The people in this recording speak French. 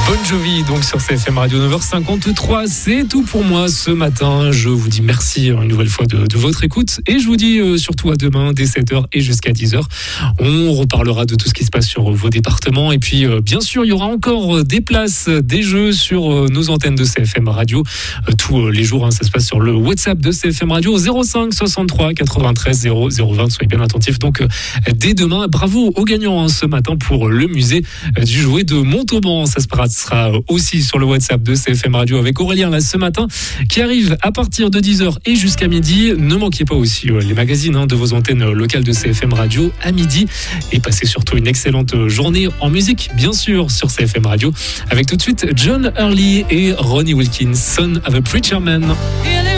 Bon Jovi, donc sur CFM Radio 9h53, c'est tout pour moi ce matin. Je vous dis merci une nouvelle fois de votre écoute et je vous dis surtout à demain dès 7h et jusqu'à 10h. On reparlera de tout ce qui se passe sur vos départements et puis bien sûr il y aura encore des places, des jeux sur nos antennes de CFM Radio tous les jours. Ça se passe sur le WhatsApp de CFM Radio 05 63 93 0020. Soyez bien attentifs donc dès demain. Bravo aux gagnants ce matin pour le musée du jouet de Montauban. Ça sera aussi sur le WhatsApp de CFM Radio avec Aurélien là ce matin qui arrive à partir de 10h et jusqu'à midi. Ne manquez pas aussi les magazines de vos antennes locales de CFM Radio à midi et passez surtout une excellente journée en musique bien sûr sur CFM Radio avec tout de suite John Hurley et Ronnie Wilkins, Son of a Preacher Man.